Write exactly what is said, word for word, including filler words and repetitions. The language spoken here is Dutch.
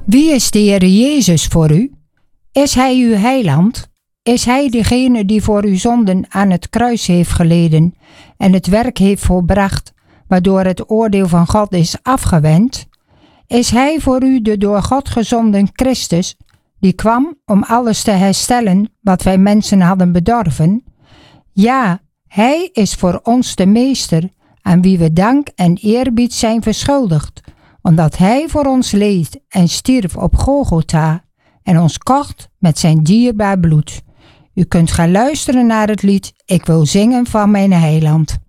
Wie is de Heer Jezus voor u? Is Hij uw heiland? Is Hij degene die voor uw zonden aan het kruis heeft geleden en het werk heeft volbracht, waardoor het oordeel van God is afgewend? Is Hij voor u de door God gezonden Christus, die kwam om alles te herstellen wat wij mensen hadden bedorven? Ja, Hij is voor ons de Meester, aan wie we dank en eerbied zijn verschuldigd, omdat Hij voor ons leed en stierf op Golgotha en ons kocht met zijn dierbaar bloed. U kunt gaan luisteren naar het lied Ik wil zingen van mijn heiland.